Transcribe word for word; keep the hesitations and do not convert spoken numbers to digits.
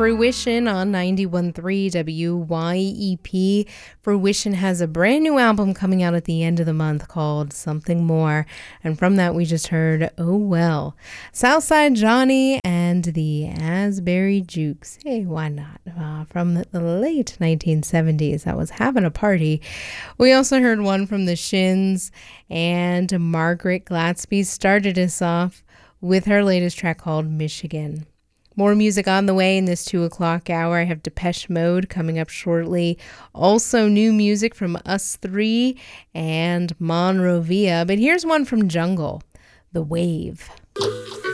Fruition on ninety-one point three W Y E P. Fruition has a brand new album coming out at the end of the month called Something More. And from that, we just heard Oh Well. Southside Johnny and the Asbury Jukes. Hey, why not? Uh, from the, the late nineteen seventies. That was Having a Party. We also heard one from the Shins, and Margaret Gladsby started us off with her latest track called Michigan. More music on the way in this two o'clock hour. I have Depeche Mode coming up shortly. Also new music from Us Three and Monrovia. But here's one from Jungle, The Wave.